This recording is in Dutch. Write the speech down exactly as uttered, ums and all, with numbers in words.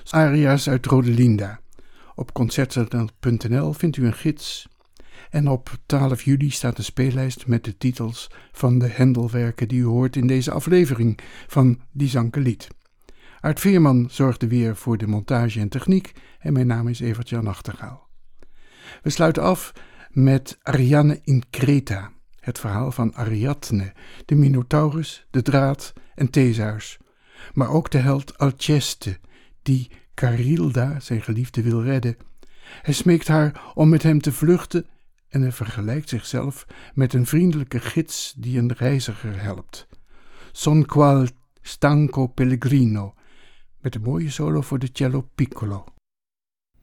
Aria's uit Rodelinda. Op concertcentrum punt n l vindt u een gids. En op twaalf juli staat een speellijst met de titels van de Hendelwerken die u hoort in deze aflevering van Die Zankelied. Aart Veerman zorgde weer voor de montage en techniek en mijn naam is Evert-Jan Nachtegaal. We sluiten af met Arianne in Kreta, het verhaal van Ariadne, de Minotaurus, de draad en Theseus, maar ook de held Alceste, die Carilda, zijn geliefde, wil redden. Hij smeekt haar om met hem te vluchten en hij vergelijkt zichzelf met een vriendelijke gids die een reiziger helpt. Son qual stanco pellegrino, met een mooie solo voor de cello piccolo.